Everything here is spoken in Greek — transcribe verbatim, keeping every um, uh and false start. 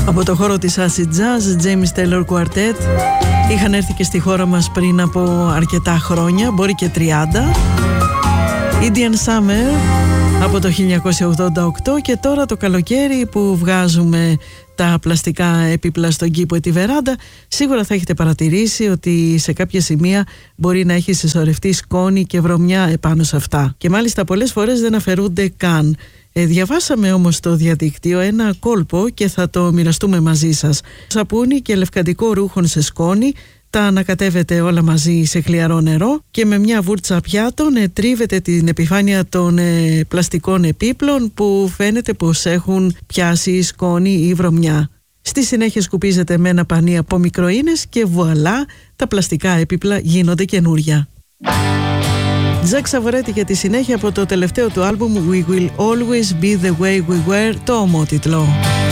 Από το χώρο της acid jazz, James Taylor Quartet. Είχαν έρθει και στη χώρα μας πριν από αρκετά χρόνια, μπορεί και τριάντα. Indian Summer από το χίλια εννιακόσια ογδόντα οκτώ. Και τώρα το καλοκαίρι που βγάζουμε τα πλαστικά έπιπλα στον κήπο ή τη βεράντα, σίγουρα θα έχετε παρατηρήσει ότι σε κάποια σημεία μπορεί να έχει συσσωρευτεί σκόνη και βρωμιά επάνω σε αυτά. Και μάλιστα πολλές φορές δεν αφαιρούνται καν. Ε, διαβάσαμε όμως στο διαδίκτυο ένα κόλπο και θα το μοιραστούμε μαζί σας. Σαπούνι και λευκαντικό ρούχον σε σκόνη, τα ανακατεύετε όλα μαζί σε χλιαρό νερό και με μια βούρτσα πιάτων ε, τρίβετε την επιφάνεια των ε, πλαστικών επίπλων που φαίνεται πως έχουν πιάσει σκόνη ή βρωμιά. Στη συνέχεια σκουπίζετε με ένα πανί από μικροίνες και βουαλά, τα πλαστικά έπιπλα γίνονται καινούρια. Τζακ Σαβορέτη για τη συνέχεια από το τελευταίο του άλμπουμ We Will Always Be The Way We Were, το ομότιτλο.